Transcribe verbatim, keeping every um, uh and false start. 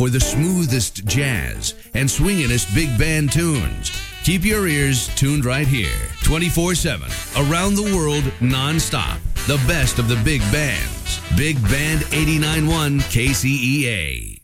for the smoothest jazz and swinginest big band tunes. Keep your ears tuned right here, twenty-four seven, around the world, non-stop. The best of the big bands. Big Band eighty-nine point one K C E A.